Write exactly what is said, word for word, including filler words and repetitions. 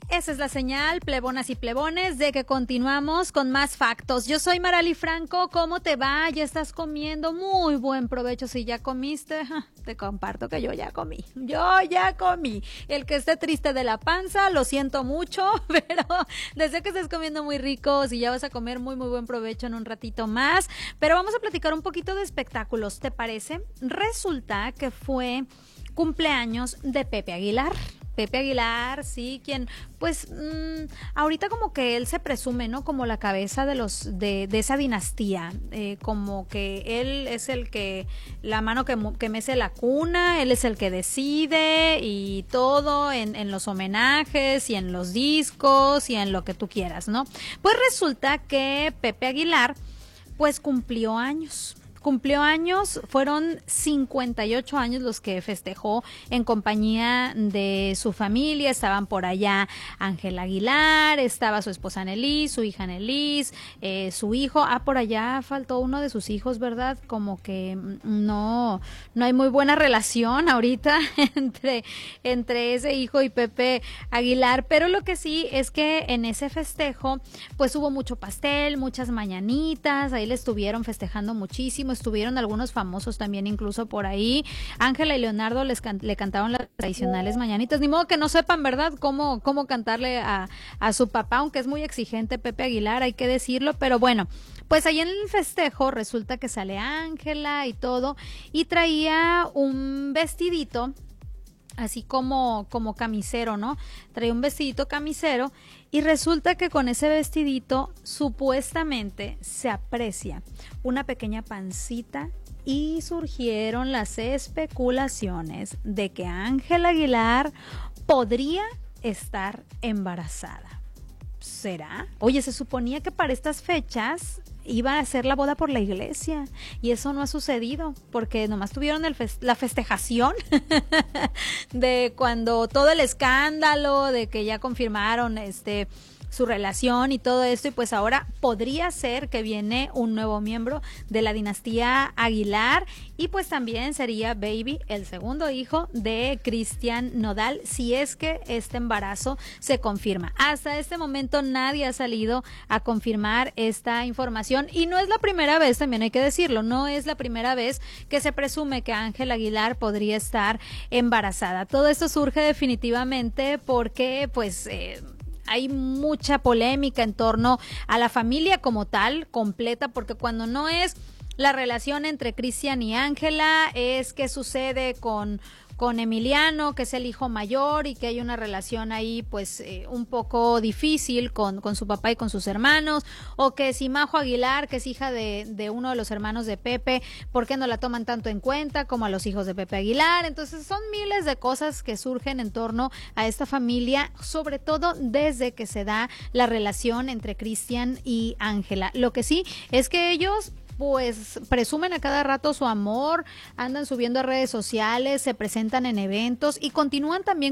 Esa es la señal, plebonas y plebones, de que continuamos con más factos. Yo soy Marali Franco. ¿Cómo te va? ¿Ya estás comiendo? Muy buen provecho. Si ya comiste, te comparto que yo ya comí. Yo ya comí. El que esté triste de la panza, lo siento mucho, pero deseo que estés comiendo muy rico. Si ya vas a comer, muy, muy buen provecho en un ratito más. Pero vamos a platicar un poquito de espectáculos, ¿te parece? Resulta que fue cumpleaños de Pepe Aguilar. Pepe Aguilar, sí, quien, pues, mmm, ahorita como que él se presume, ¿no? Como la cabeza de los, de, de esa dinastía, eh, como que él es el que, la mano que, que mece la cuna, él es el que decide y todo en, en los homenajes y en los discos y en lo que tú quieras, ¿no? Pues resulta que Pepe Aguilar, pues, cumplió años. Cumplió años, fueron cincuenta y ocho años los que festejó en compañía de su familia. Estaban por allá Ángel Aguilar, estaba su esposa Nelis, su hija Nelis, eh, su hijo. Ah, por allá faltó uno de sus hijos, ¿verdad? Como que no, no hay muy buena relación ahorita entre, entre ese hijo y Pepe Aguilar. Pero lo que sí es que en ese festejo, pues hubo mucho pastel, muchas mañanitas, ahí le estuvieron festejando muchísimo. Estuvieron algunos famosos también incluso por ahí. Ángela y Leonardo les can- le cantaron las tradicionales mañanitas. Ni modo que no sepan, ¿verdad?, cómo, cómo cantarle a, a su papá, aunque es muy exigente Pepe Aguilar, hay que decirlo. Pero bueno, pues ahí en el festejo resulta que sale Ángela y todo, y traía un vestidito así como, como camisero, ¿no? Traía un vestidito camisero y resulta que con ese vestidito supuestamente se aprecia una pequeña pancita y surgieron las especulaciones de que Ángela Aguilar podría estar embarazada. ¿Será? Oye, se suponía que para estas fechas iba a hacer la boda por la iglesia y eso no ha sucedido porque nomás tuvieron el fest- la festejación de cuando todo el escándalo de que ya confirmaron este su relación y todo esto, y pues ahora podría ser que viene un nuevo miembro de la dinastía Aguilar y pues también sería Baby, el segundo hijo de Cristian Nodal, si es que este embarazo se confirma. Hasta este momento nadie ha salido a confirmar esta información y no es la primera vez, también hay que decirlo, no es la primera vez que se presume que Ángela Aguilar podría estar embarazada. Todo esto surge definitivamente porque pues eh, hay mucha polémica en torno a la familia como tal, completa, porque cuando no es la relación entre Cristian y Ángela, es qué sucede con con Emiliano, que es el hijo mayor y que hay una relación ahí pues eh, un poco difícil con, con su papá y con sus hermanos, o que si Majo Aguilar, que es hija de, de uno de los hermanos de Pepe, ¿por qué no la toman tanto en cuenta como a los hijos de Pepe Aguilar? Entonces son miles de cosas que surgen en torno a esta familia, sobre todo desde que se da la relación entre Cristian y Ángela. Lo que sí es que ellos pues presumen a cada rato su amor, andan subiendo a redes sociales, se presentan en eventos y continúan también